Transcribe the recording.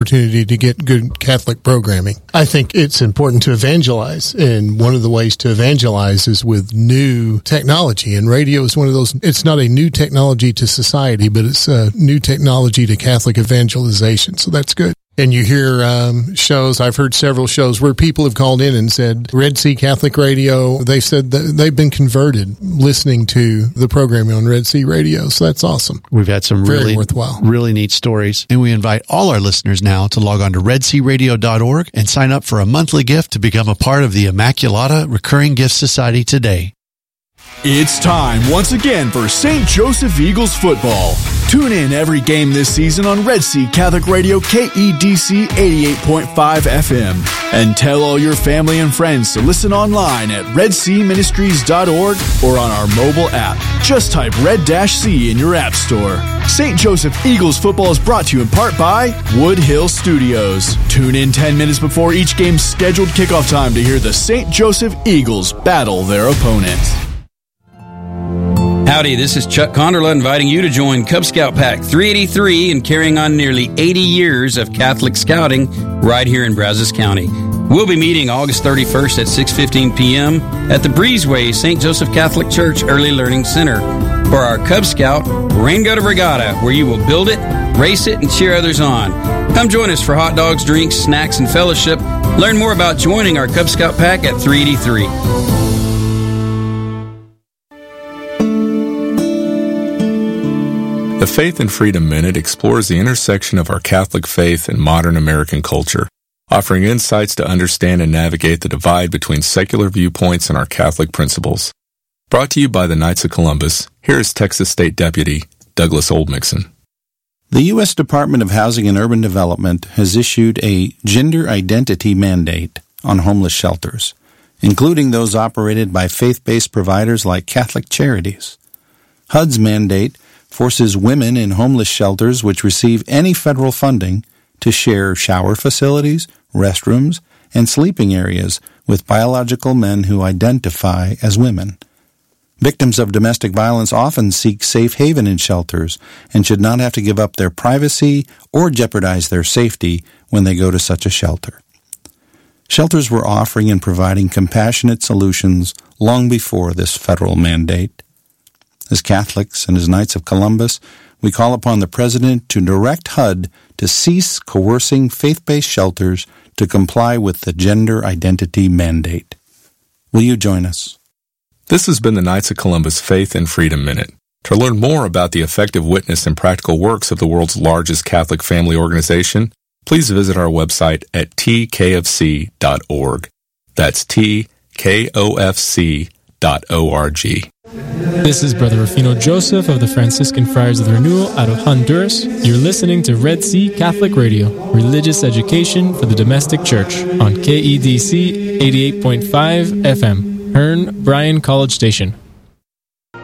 opportunity to get good Catholic programming. I think it's important to evangelize, and one of the ways to evangelize is with new technology, and radio is one of those. It's not a new technology to society, but it's a new technology to Catholic evangelization, so that's good. And you hear shows, I've heard several shows where people have called in and said, Red Sea Catholic Radio, they said that they've been converted listening to the programming on Red Sea Radio. So that's awesome. We've had some very worthwhile, really neat stories. And we invite all our listeners now to log on to redsearadio.org and sign up for a monthly gift to become a part of the Immaculata Recurring Gift Society today. It's time once again for St. Joseph Eagles football. Tune in every game this season on Red Sea Catholic Radio KEDC 88.5 FM. And tell all your family and friends to listen online at redseaministries.org or on our mobile app. Just type Red-C in your app store. St. Joseph Eagles football is brought to you in part by Woodhill Studios. Tune in 10 minutes before each game's scheduled kickoff time to hear the St. Joseph Eagles battle their opponent. Howdy, this is Chuck Conderla inviting you to join Cub Scout Pack 383 and carrying on nearly 80 years of Catholic scouting right here in Brazos County. We'll be meeting August 31st at 6:15 p.m. at the Breezeway St. Joseph Catholic Church Early Learning Center for our Cub Scout Rain Gutter Regatta, where you will build it, race it, and cheer others on. Come join us for hot dogs, drinks, snacks, and fellowship. Learn more about joining our Cub Scout Pack at 383. The Faith and Freedom Minute explores the intersection of our Catholic faith and modern American culture, offering insights to understand and navigate the divide between secular viewpoints and our Catholic principles. Brought to you by the Knights of Columbus, here is Texas State Deputy Douglas Oldmixon. The U.S. Department of Housing and Urban Development has issued a gender identity mandate on homeless shelters, including those operated by faith-based providers like Catholic Charities. HUD's mandate forces women in homeless shelters which receive any federal funding to share shower facilities, restrooms, and sleeping areas with biological men who identify as women. Victims of domestic violence often seek safe haven in shelters and should not have to give up their privacy or jeopardize their safety when they go to such a shelter. Shelters were offering and providing compassionate solutions long before this federal mandate. As Catholics and as Knights of Columbus, we call upon the President to direct HUD to cease coercing faith-based shelters to comply with the gender identity mandate. Will you join us? This has been the Knights of Columbus Faith and Freedom Minute. To learn more about the effective witness and practical works of the world's largest Catholic family organization, please visit our website at tkfc.org. That's tkofc.org. This is Brother Rufino Joseph of the Franciscan Friars of the Renewal out of Honduras. You're listening to Red Sea Catholic Radio, religious education for the domestic church on KEDC 88.5 FM, Hearn Bryan College Station.